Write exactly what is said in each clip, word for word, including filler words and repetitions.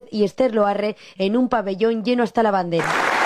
y Esther Loarre en un pabellón lleno hasta la bandera.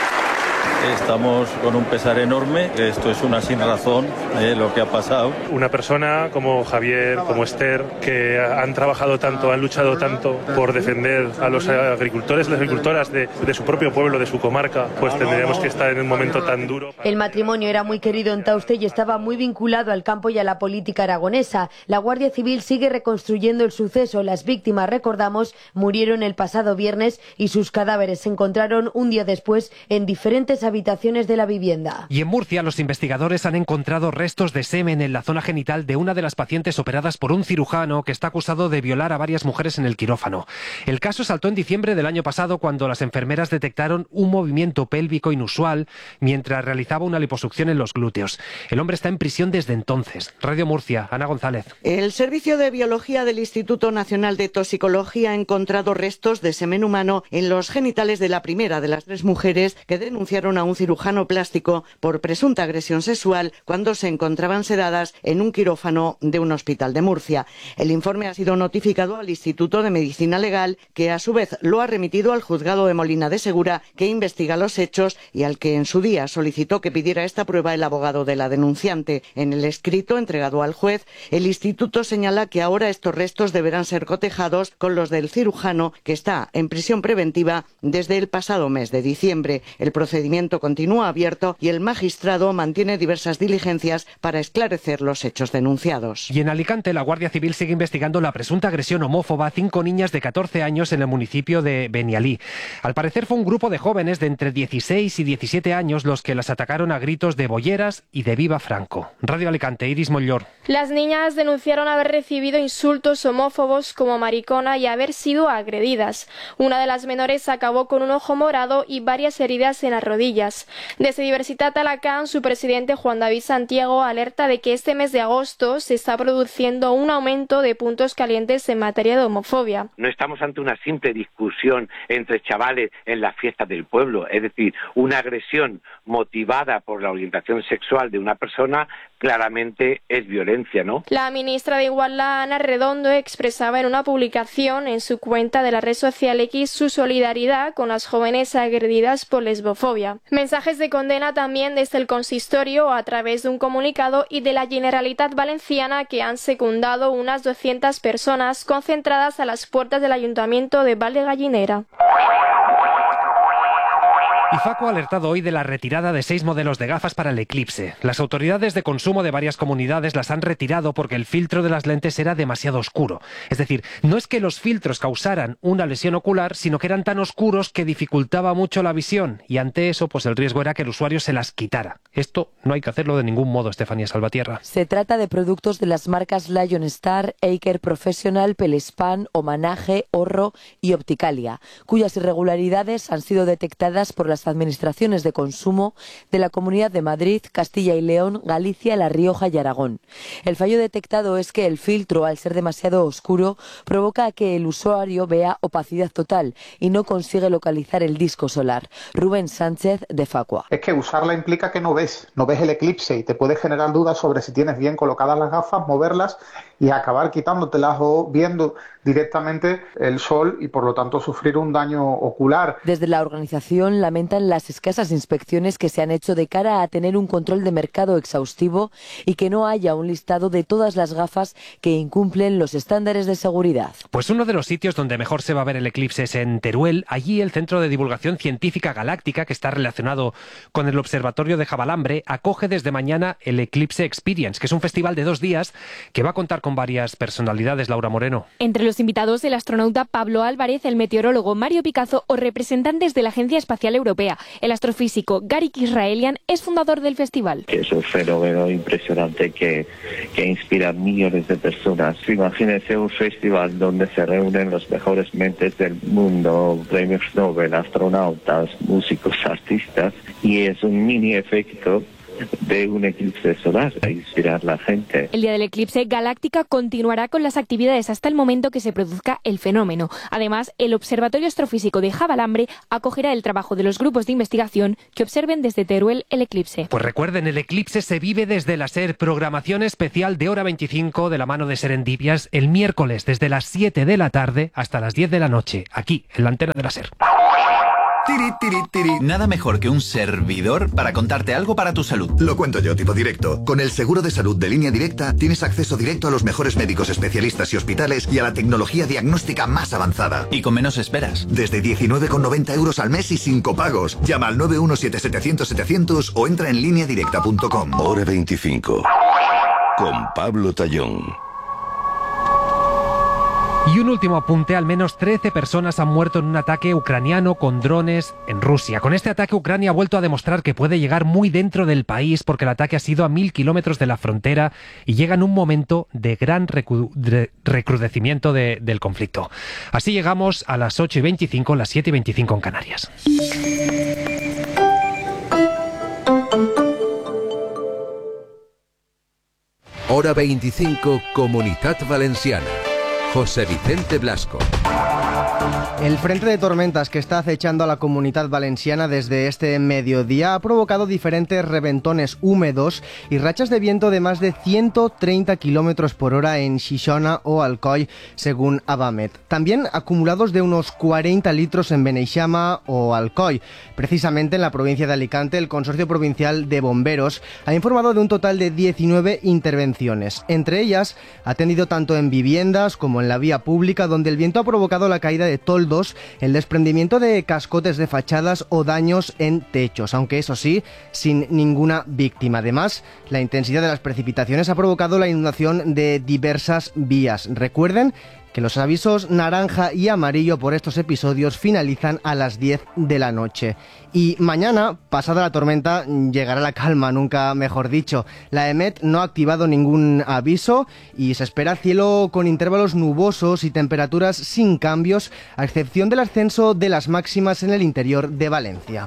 Estamos con un pesar enorme, esto es una sin razón, eh, lo que ha pasado. Una persona como Javier, como Esther, que han trabajado tanto, han luchado tanto por defender a los agricultores y las agricultoras de, de su propio pueblo, de su comarca, pues tendríamos que estar en un momento tan duro. El matrimonio era muy querido en Tauste y estaba muy vinculado al campo y a la política aragonesa. La Guardia Civil sigue reconstruyendo el suceso. Las víctimas, recordamos, murieron el pasado viernes y sus cadáveres se encontraron un día después en diferentes habitaciones de la vivienda. Y en Murcia, los investigadores han encontrado restos de semen en la zona genital de una de las pacientes operadas por un cirujano que está acusado de violar a varias mujeres en el quirófano. El caso saltó en diciembre del año pasado cuando las enfermeras detectaron un movimiento pélvico inusual mientras realizaba una liposucción en los glúteos. El hombre está en prisión desde entonces. Radio Murcia, Ana González. El Servicio de Biología del Instituto Nacional de Toxicología ha encontrado restos de semen humano en los genitales de la primera de las tres mujeres que denunciaron a un cirujano plástico por presunta agresión sexual cuando se encontraban sedadas en un quirófano de un hospital de Murcia. El informe ha sido notificado al Instituto de Medicina Legal, que a su vez lo ha remitido al juzgado de Molina de Segura, que investiga los hechos y al que en su día solicitó que pidiera esta prueba el abogado de la denunciante. En el escrito entregado al juez, el instituto señala que ahora estos restos deberán ser cotejados con los del cirujano, que está en prisión preventiva desde el pasado mes de diciembre. El procedimiento continúa abierto y el magistrado mantiene diversas diligencias para esclarecer los hechos denunciados. Y en Alicante, la Guardia Civil sigue investigando la presunta agresión homófoba a cinco niñas de catorce años en el municipio de Benialí. Al parecer fue un grupo de jóvenes de entre dieciséis y diecisiete años los que las atacaron a gritos de bolleras y de viva Franco. Radio Alicante, Iris Mollor. Las niñas denunciaron haber recibido insultos homófobos como maricona y haber sido agredidas. Una de las menores acabó con un ojo morado y varias heridas en las rodillas. Desde Diversitat Alacant, su presidente Juan David Santiago alerta de que este mes de agosto se está produciendo un aumento de puntos calientes en materia de homofobia. No estamos ante una simple discusión entre chavales en las fiestas del pueblo, es decir, una agresión motivada por la orientación sexual de una persona claramente es violencia, ¿no? La ministra de Igualdad, Ana Redondo, expresaba en una publicación en su cuenta de la red social X su solidaridad con las jóvenes agredidas por lesbofobia. Mensajes de condena también desde el consistorio a través de un comunicado y de la Generalitat Valenciana, que han secundado unas doscientas personas concentradas a las puertas del Ayuntamiento de Valdegallinera. IFACO ha alertado hoy de la retirada de seis modelos de gafas para el eclipse. Las autoridades de consumo de varias comunidades las han retirado porque el filtro de las lentes era demasiado oscuro. Es decir, no es que los filtros causaran una lesión ocular, sino que eran tan oscuros que dificultaba mucho la visión, y ante eso pues el riesgo era que el usuario se las quitara. Esto no hay que hacerlo de ningún modo, Estefanía Salvatierra. Se trata de productos de las marcas Lion Star, Aker Professional, Pelespan, Homenaje, Horro y Opticalia, cuyas irregularidades han sido detectadas por las administraciones de consumo de la Comunidad de Madrid, Castilla y León, Galicia, La Rioja y Aragón. El fallo detectado es que el filtro, al ser demasiado oscuro, provoca que el usuario vea opacidad total y no consigue localizar el disco solar. Rubén Sánchez, de Facua. Es que usarla implica que no ves, no ves el eclipse y te puede generar dudas sobre si tienes bien colocadas las gafas, moverlas y acabar quitándotelas o viendo directamente el sol y por lo tanto sufrir un daño ocular. Desde la organización lamentan las escasas inspecciones que se han hecho de cara a tener un control de mercado exhaustivo y que no haya un listado de todas las gafas que incumplen los estándares de seguridad. Pues uno de los sitios donde mejor se va a ver el eclipse es en Teruel. Allí el Centro de Divulgación Científica Galáctica, que está relacionado con el Observatorio de Javalambre, acoge desde mañana el Eclipse Experience, que es un festival de dos días que va a contar con varias personalidades. Laura Moreno. Entre los invitados, el astronauta Pablo Álvarez, el meteorólogo Mario Picazo o representantes de la Agencia Espacial Europea. El astrofísico Garik Israelian es fundador del festival. Es un fenómeno impresionante que, que inspira a millones de personas. Imagínense un festival donde se reúnen los mejores mentes del mundo, premios Nobel, astronautas, músicos, artistas, y es un mini efecto de un eclipse solar, a inspirar a la gente. El día del eclipse, Galáctica continuará con las actividades hasta el momento que se produzca el fenómeno. Además, el Observatorio Astrofísico de Javalambre acogerá el trabajo de los grupos de investigación que observen desde Teruel el eclipse. Pues recuerden, el eclipse se vive desde la SER, programación especial de hora veinticinco de la mano de Serendipias el miércoles desde las siete de la tarde hasta las diez de la noche, aquí en la antena de la SER. Tiri, tiri, tiri. Nada mejor que un servidor para contarte algo para tu salud. Lo cuento yo, tipo directo. Con el seguro de salud de Línea Directa tienes acceso directo a los mejores médicos especialistas y hospitales y a la tecnología diagnóstica más avanzada. Y con menos esperas. Desde diecinueve con noventa euros al mes y sin copagos. Llama al nueve uno siete setecientos setecientos o entra en línea directa punto com. Hora veinticinco. Con Pablo Tallón. Y un último apunte, al menos trece personas han muerto en un ataque ucraniano con drones en Rusia. Con este ataque, Ucrania ha vuelto a demostrar que puede llegar muy dentro del país porque el ataque ha sido a mil kilómetros de la frontera y llega en un momento de gran recu- de recrudecimiento de, del conflicto. Así llegamos a las ocho y veinticinco, las siete y veinticinco en Canarias. Hora veinticinco, Comunitat Valenciana. José Vicente Blasco. El frente de tormentas que está acechando a la Comunitat Valenciana desde este mediodía ha provocado diferentes reventones húmedos y rachas de viento de más de ciento treinta kilómetros por hora en Xixona o Alcoi, según Abamet. También acumulados de unos cuarenta litros en Beneixama o Alcoi. Precisamente en la provincia de Alicante, el Consorcio Provincial de Bomberos ha informado de un total de diecinueve intervenciones. Entre ellas, ha atendido tanto en viviendas como en la vía pública, donde el viento ha provocado la caída de toldos, el desprendimiento de cascotes de fachadas o daños en techos, aunque eso sí, sin ninguna víctima. Además, la intensidad de las precipitaciones ha provocado la inundación de diversas vías. Recuerden que los avisos naranja y amarillo por estos episodios finalizan a las diez de la noche. Y mañana, pasada la tormenta, llegará la calma, nunca mejor dicho. La EMET no ha activado ningún aviso y se espera cielo con intervalos nubosos y temperaturas sin cambios, a excepción del ascenso de las máximas en el interior de Valencia.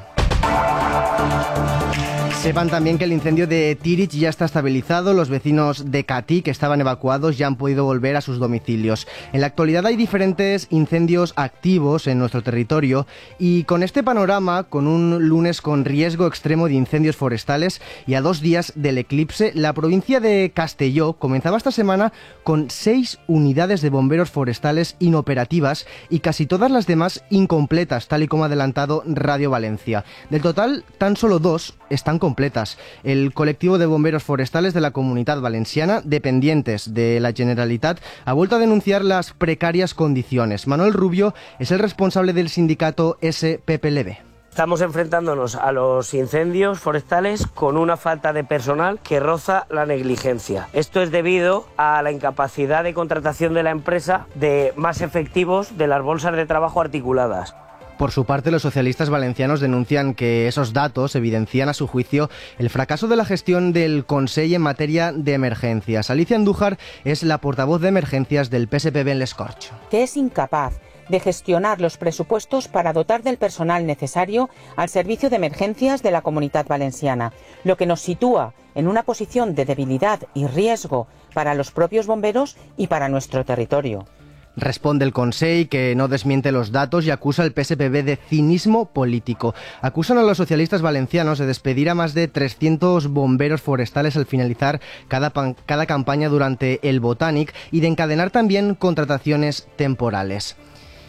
Sepan también que el incendio de Tirich ya está estabilizado. Los vecinos de Catí, que estaban evacuados, ya han podido volver a sus domicilios. En la actualidad hay diferentes incendios activos en nuestro territorio y con este panorama, con un lunes con riesgo extremo de incendios forestales y a dos días del eclipse, la provincia de Castelló comenzaba esta semana con seis unidades de bomberos forestales inoperativas y casi todas las demás incompletas, tal y como ha adelantado Radio Valencia. Del total, tan solo dos están completas. El colectivo de bomberos forestales de la Comunitat Valenciana, dependientes de la Generalitat, ha vuelto a denunciar las precarias condiciones. Manuel Rubio es el responsable del sindicato S P P L B. Estamos enfrentándonos a los incendios forestales con una falta de personal que roza la negligencia. Esto es debido a la incapacidad de contratación de la empresa de más efectivos de las bolsas de trabajo articuladas. Por su parte, los socialistas valencianos denuncian que esos datos evidencian, a su juicio, el fracaso de la gestión del Consell en materia de emergencias. Alicia Andújar es la portavoz de emergencias del P S P B en Les Corts. Que es incapaz de gestionar los presupuestos para dotar del personal necesario al servicio de emergencias de la Comunitat Valenciana, lo que nos sitúa en una posición de debilidad y riesgo para los propios bomberos y para nuestro territorio. Responde el Consell, que no desmiente los datos y acusa al P S P B de cinismo político. Acusan a los socialistas valencianos de despedir a más de trescientos bomberos forestales al finalizar cada, pan, cada campaña durante el Botànic y de encadenar también contrataciones temporales.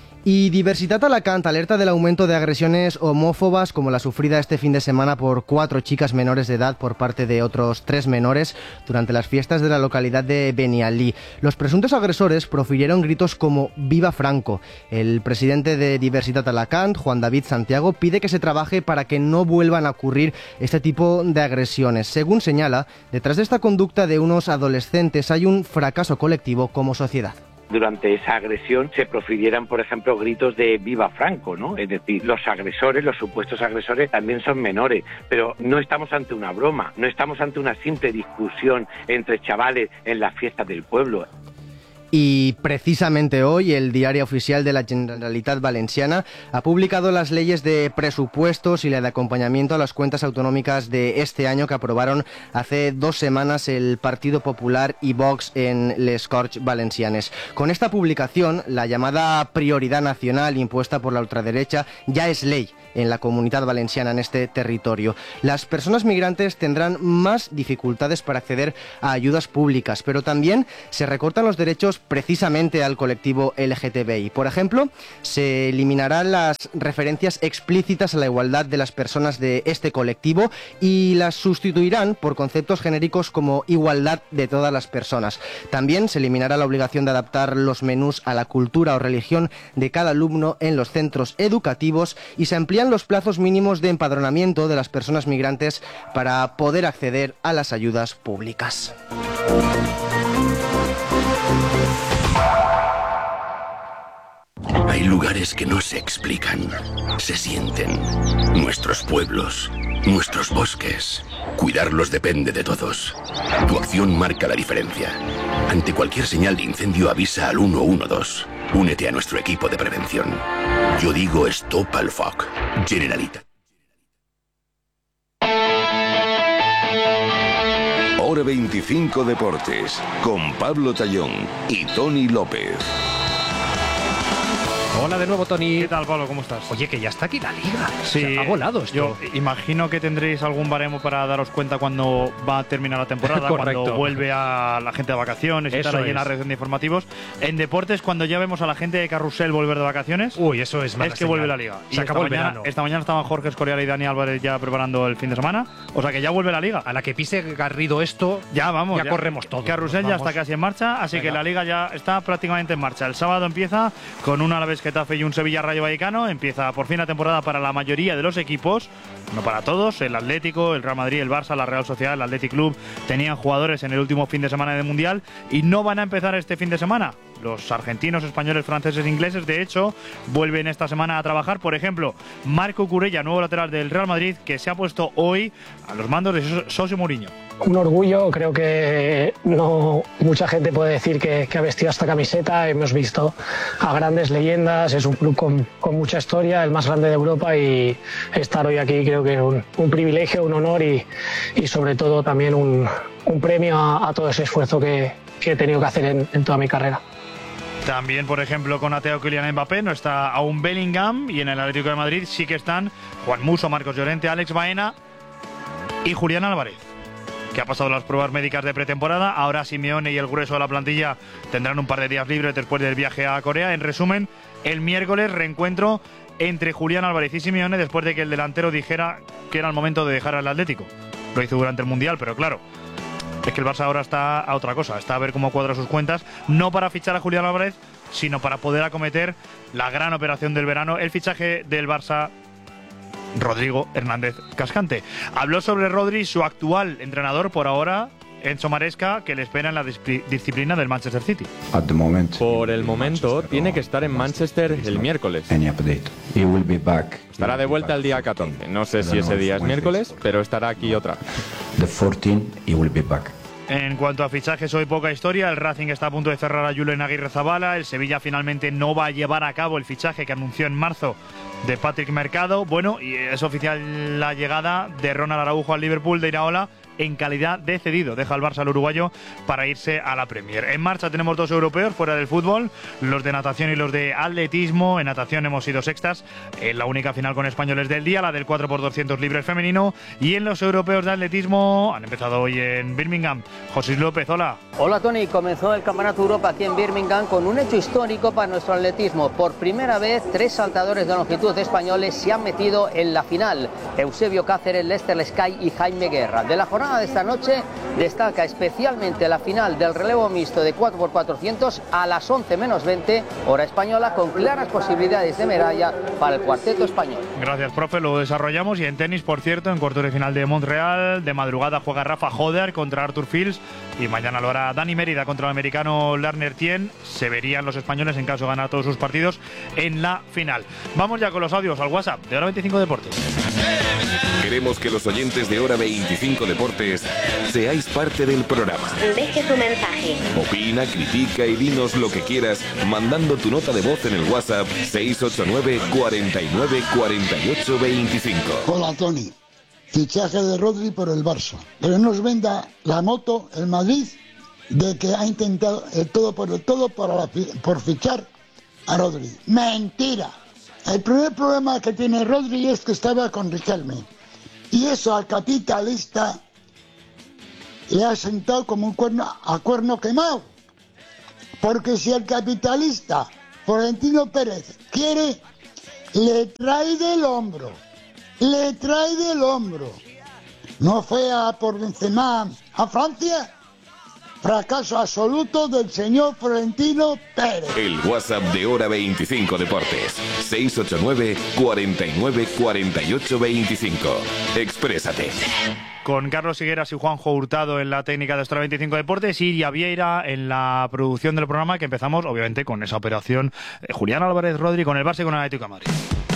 Y Diversitat Alacant alerta del aumento de agresiones homófobas como la sufrida este fin de semana por cuatro chicas menores de edad por parte de otros tres menores durante las fiestas de la localidad de Benialí. Los presuntos agresores profirieron gritos como «Viva Franco». El presidente de Diversitat Alacant, Juan David Santiago, pide que se trabaje para que no vuelvan a ocurrir este tipo de agresiones. Según señala, detrás de esta conducta de unos adolescentes hay un fracaso colectivo como sociedad. Durante esa agresión se profirieran, por ejemplo, gritos de «Viva Franco», ¿no? Es decir, los agresores, los supuestos agresores, también son menores, pero no estamos ante una broma, no estamos ante una simple discusión entre chavales en las fiestas del pueblo. Y precisamente hoy el Diario Oficial de la Generalitat Valenciana ha publicado las leyes de presupuestos y la de acompañamiento a las cuentas autonómicas de este año que aprobaron hace dos semanas el Partido Popular y Vox en les Corts Valencianes. Con esta publicación, la llamada prioridad nacional impuesta por la ultraderecha ya es ley en la Comunidad Valenciana, en este territorio. Las personas migrantes tendrán más dificultades para acceder a ayudas públicas, pero también se recortan los derechos precisamente al colectivo L G T B I. Por ejemplo, se eliminarán las referencias explícitas a la igualdad de las personas de este colectivo y las sustituirán por conceptos genéricos como igualdad de todas las personas. También se eliminará la obligación de adaptar los menús a la cultura o religión de cada alumno en los centros educativos y se amplían los plazos mínimos de empadronamiento de las personas migrantes para poder acceder a las ayudas públicas. Hay lugares que no se explican, se sienten. Nuestros pueblos, nuestros bosques. Cuidarlos depende de todos. Tu acción marca la diferencia. Ante cualquier señal de incendio avisa al uno uno dos. Únete a nuestro equipo de prevención. Yo digo Stop al Foc. Generalitat. Hora veinticinco Deportes, con Pablo Tallón y Tony López. Hola de nuevo, Tony. ¿Qué tal, Pablo? ¿Cómo estás? Oye, que ya está aquí la Liga. Sí, o sea, ha volado esto. Yo imagino que tendréis algún baremo para daros cuenta cuando va a terminar la temporada, cuando vuelve a la gente de vacaciones y eso tal, ahí es. en la redacción de informativos. En deportes, cuando ya vemos a la gente de Carrusel volver de vacaciones, uy, eso es mala es que señal. vuelve la Liga. Se y acabó esta el mañana, verano. Esta mañana estaban Jorge Escorial y Dani Álvarez ya preparando el fin de semana. O sea que ya vuelve la Liga. A la que pise Garrido esto, ya vamos. Ya, ya corremos todos. Carrusel ya está casi en marcha, así Venga. que la Liga ya está prácticamente en marcha. El sábado empieza con un Alavés Getafe y un Sevilla Rayo Vallecano. Empieza por fin la temporada para la mayoría de los equipos, no para todos. El Atlético, el Real Madrid, el Barça, la Real Sociedad, el Athletic Club tenían jugadores en el último fin de semana del Mundial y no van a empezar este fin de semana. Los argentinos, españoles, franceses e ingleses, de hecho, vuelven esta semana a trabajar. Por ejemplo, Marco Curella, nuevo lateral del Real Madrid, que se ha puesto hoy a los mandos de José Mourinho. Un orgullo, creo que no mucha gente puede decir que, que ha vestido esta camiseta. Hemos visto a grandes leyendas, es un club con, con mucha historia, el más grande de Europa, y estar hoy aquí creo que es un, un privilegio, un honor y, y sobre todo también un, un premio a, a todo ese esfuerzo que, que he tenido que hacer en, en toda mi carrera. También, por ejemplo, con Ateo Kylian Mbappé no está aún Bellingham, y en el Atlético de Madrid sí que están Juan Musso, Marcos Llorente, Alex Baena y Julián Álvarez, que ha pasado las pruebas médicas de pretemporada. Ahora Simeone y el grueso de la plantilla tendrán un par de días libres después del viaje a Corea. En resumen, el miércoles reencuentro entre Julián Álvarez y Simeone después de que el delantero dijera que era el momento de dejar al Atlético. Lo hizo durante el Mundial, pero claro, es que el Barça ahora está a otra cosa, está a ver cómo cuadra sus cuentas, no para fichar a Julián Álvarez, sino para poder acometer la gran operación del verano, el fichaje del Barça, Rodrigo Hernández Cascante. Habló sobre Rodri, su actual entrenador por ahora, Enzo Maresca, que le espera en la disciplina del Manchester City. Por el momento, tiene que estar en Manchester el miércoles. Estará de vuelta el día catorce. No sé si ese día es miércoles, pero estará aquí otra. En cuanto a fichajes, hoy poca historia. El Racing está a punto de cerrar a Julen Aguirre-Zabala. El Sevilla finalmente no va a llevar a cabo el fichaje que anunció en marzo de Patrick Mercado. Bueno, y es oficial la llegada de Ronald Araujo al Liverpool de Iraola en calidad de cedido. Deja al Barça al uruguayo para irse a la Premier. En marcha tenemos dos europeos fuera del fútbol, los de natación y los de atletismo. En natación hemos sido sextas en la única final con españoles del día, la del cuatro por doscientos libres femenino. Y en los europeos de atletismo han empezado hoy en Birmingham. José López, hola. Hola, Tony. Comenzó el Campeonato Europa aquí en Birmingham con un hecho histórico para nuestro atletismo. Por primera vez, tres saltadores de longitud españoles se han metido en la final. Eusebio Cáceres, Lester Sky y Jaime Guerra. De la jornada de esta noche destaca especialmente la final del relevo mixto de cuatro por cuatrocientos a las once menos veinte, hora española, con claras posibilidades de medalla para el cuarteto español. Gracias, profe, lo desarrollamos. Y en tenis, por cierto, en cuartos de final de Montreal, de madrugada juega Rafa Hoder contra Arthur Fields y mañana lo hará Dani Mérida contra el americano Lerner Tien. Se verían los españoles, en caso de ganar todos sus partidos, en la final. Vamos ya con los audios al WhatsApp de Hora veinticinco Deportes. Queremos que los oyentes de Hora veinticinco Deportes Deportes, seáis parte del programa. Deje su mensaje. Opina, critica y dinos lo que quieras mandando tu nota de voz en el WhatsApp seis ocho nueve, cuarenta y nueve, cuarenta y ocho, veinticinco. Hola, Tony. Fichaje de Rodri por el Barça. Pero no nos venda la moto el Madrid de que ha intentado el todo por el todo para la, por fichar a Rodri. Mentira. El primer problema que tiene Rodri es que estaba con Riquelme. Y eso al capitalista le ha sentado como un cuerno a cuerno quemado. Porque si el capitalista Florentino Pérez quiere, le trae del hombro. Le trae del hombro. No fue a por Benzema a Francia. Fracaso absoluto del señor Florentino Pérez. El WhatsApp de Hora veinticinco Deportes. seis ocho nueve, cuarenta y nueve, cuarenta y ocho, veinticinco. Exprésate. Con Carlos Higueras y Juanjo Hurtado en la técnica de Hora veinticinco Deportes y Iria Vieira en la producción del programa, que empezamos obviamente con esa operación eh, Julián Álvarez Rodri con el Barça y con el Atlético de Madrid.